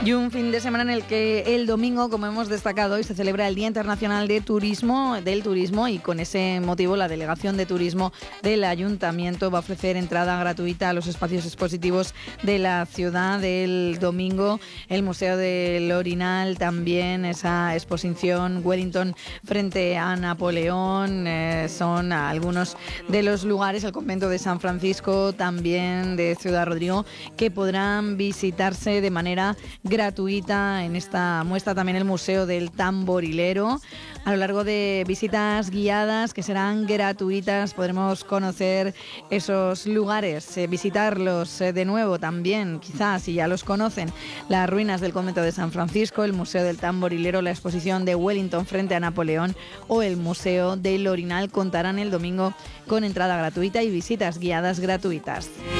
Y un fin de semana en el que el domingo, como hemos destacado hoy, se celebra el Día Internacional del Turismo, y con ese motivo la Delegación de Turismo del Ayuntamiento va a ofrecer entrada gratuita a los espacios expositivos de la ciudad del domingo. El Museo del Orinal también, esa exposición Wellington frente a Napoleón, son algunos de los lugares, el convento de San Francisco, también de Ciudad Rodrigo, que podrán visitarse de manera gratuita. En esta muestra también el Museo del Tamborilero. A lo largo de visitas guiadas que serán gratuitas podremos conocer esos lugares, visitarlos de nuevo también, quizás si ya los conocen, las ruinas del convento de San Francisco, el Museo del Tamborilero, la exposición de Wellington frente a Napoleón o el Museo del Orinal contarán el domingo con entrada gratuita y visitas guiadas gratuitas.